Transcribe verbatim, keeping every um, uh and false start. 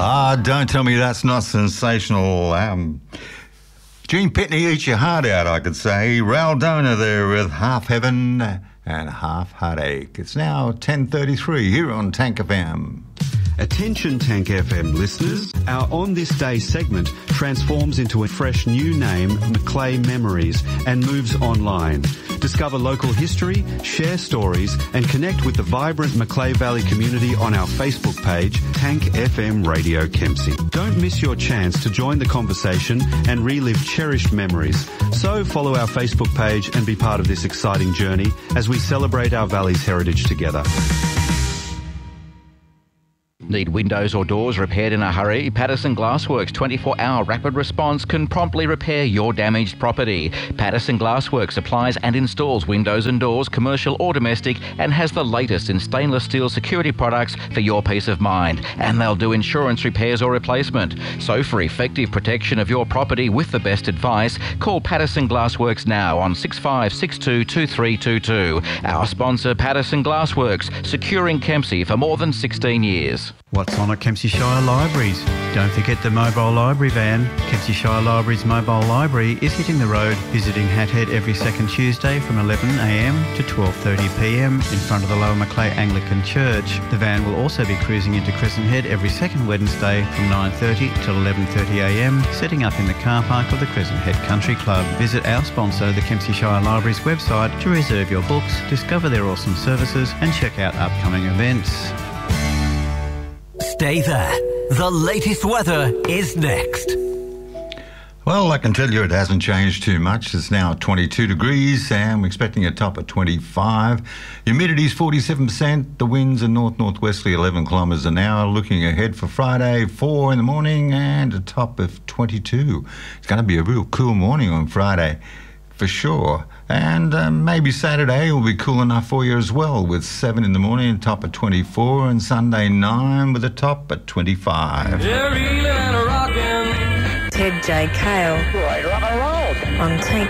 Ah, don't tell me that's not sensational. Um, Gene Pitney, eat your heart out, I could say. Raldona there with Half Heaven and Half Heartache. It's now ten thirty-three here on Tank F M. Attention Tank F M listeners, our On This Day segment transforms into a fresh new name, Macleay Memories, and moves online. Discover local history, share stories, and connect with the vibrant Macleay Valley community on our Facebook page, Tank F M Radio Kempsey. Don't miss your chance to join the conversation and relive cherished memories. So follow our Facebook page and be part of this exciting journey as we celebrate our valley's heritage together. Need windows or doors repaired in a hurry? Patterson Glassworks twenty-four hour rapid response can promptly repair your damaged property. Patterson Glassworks supplies and installs windows and doors, commercial or domestic, and has the latest in stainless steel security products for your peace of mind. And they'll do insurance repairs or replacement. So for effective protection of your property with the best advice, call Patterson Glassworks now on six five six two, two three two two. Our sponsor, Patterson Glassworks, securing Kempsey for more than sixteen years. What's on at Kempsey Shire Libraries? Don't forget the mobile library van. Kempsey Shire Libraries mobile library is hitting the road, visiting Hat Head every second Tuesday from eleven a m to twelve thirty p m in front of the Lower Macleay Anglican Church. The van will also be cruising into Crescent Head every second Wednesday from nine thirty till eleven thirty a m, setting up in the car park of the Crescent Head Country Club. Visit our sponsor, the Kempsey Shire Libraries website, to reserve your books, discover their awesome services and check out upcoming events. Stay there. The latest weather is next. Well, I can tell you it hasn't changed too much. It's now twenty-two degrees and we're expecting a top of twenty-five. Humidity's forty-seven percent. The winds are north-northwesterly eleven kilometres an hour. Looking ahead for Friday, four in the morning and a top of twenty-two. It's going to be a real cool morning on Friday for sure. And uh, maybe Saturday will be cool enough for you as well, with seven in the morning and top at twenty-four, and Sunday nine with a top at twenty-five. Ted J. Cale on Tank